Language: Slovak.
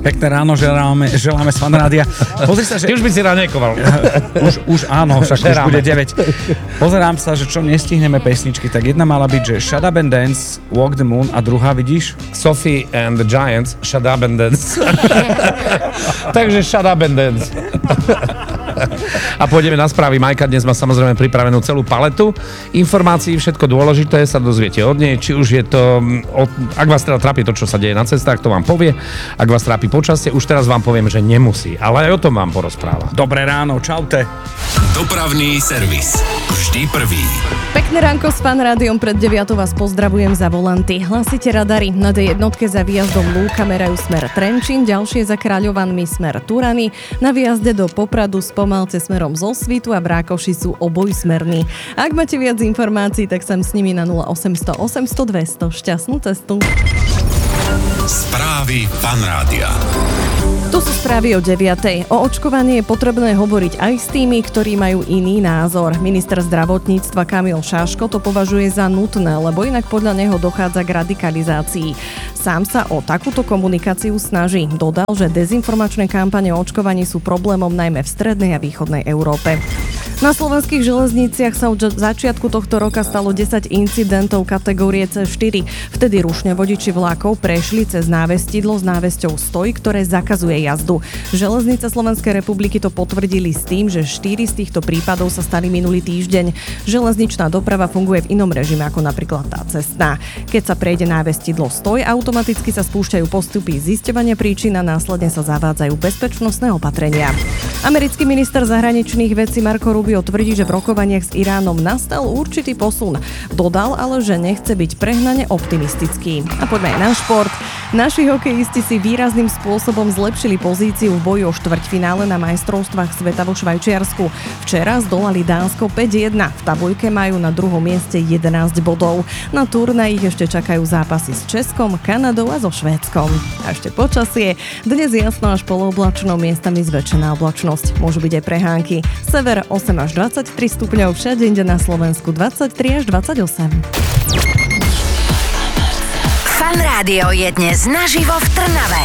Pekné ráno želáme z Fan Rádia. Pozri sa, že... Ty už by si raňajkoval. Už áno, však už bude 9. Pozerám sa, že čo nestihneme pesničky, tak jedna mala byť, že Shut Up and Dance, Walk the Moon a druhá, vidíš? Sophie and the Giants, Shut Up and Dance. Takže Shut Up and Dance. A pôjdeme na správy. Majka dnes má samozrejme pripravenú celú paletu informácií, všetko dôležité sa dozviete od nej, či už je to, ak vás teda trápi to, čo sa deje na cestách, to vám povie, ak vás trápi počasie, už teraz vám poviem, že nemusí, ale aj o tom vám porozpráva. Dobré ráno, čaute. Dopravný servis. Vždy prvý. Pekné ránko s Fan Rádiom, pred 9 vás pozdravujem za volanty. Hlasíte radary, na D1 za výjazdom Lúka merajú smer Trenčín, ďalšie za Kráľovanmi smer Turany, na výjazde do Popradu spomalte smerom zo Svitu a v Rákoši sú obojsmerní. Ak máte viac informácií, tak sem s nimi na 0800 800 200. Šťastnú cestu. Správy Fan Rádia. Tu sú správy o 9. O očkovaní je potrebné hovoriť aj s tými, ktorí majú iný názor. Minister zdravotníctva Kamil Šáško to považuje za nutné, lebo inak podľa neho dochádza k radikalizácii. Sám sa o takúto komunikáciu snaží. Dodal, že dezinformačné kampane o očkovaní sú problémom najmä v strednej a východnej Európe. Na slovenských železniciach sa od začiatku tohto roka stalo 10 incidentov kategórie C4. Vtedy rušne vodiči vlákov prešli cez návestidlo s návesťou stoj, ktoré zakazuje jazdu. Železnice Slovenskej republiky to potvrdili s tým, že 4 z týchto prípadov sa stali minulý týždeň. Železničná doprava funguje v inom režime ako napríklad tá cestná. Keď sa prejde návestidlo stoj, automaticky sa spúšťajú postupy zisťovania príčin a následne sa zavádzajú bezpečnostné opatrenia. Americký minister zahraničných vecí Marco Rubio tvrdí, že v rokovaniach s Iránom nastal určitý posun. Dodal ale, že nechce byť prehnane optimistický. A poďme aj na šport. Naši hokejisti si výrazným spôsobom zlepšili pozíciu v boji o štvrťfinále na majstrovstvách sveta vo Švajčiarsku. Včera zdolali Dánsko 5-1. V tabuľke majú na druhom mieste 11 bodov. Na turnaji ich ešte čakajú zápasy s Českom, Kanadou a so Švédskom. A ešte počasie. Dnes jasno až polooblačno, miestami zväčšená oblačnosť. Môžu byť aj prehánky. Sever 8 až 23 stupňov, všade inde na Slovensku 23 až 28. Fan Rádio je dnes naživo v Trnave.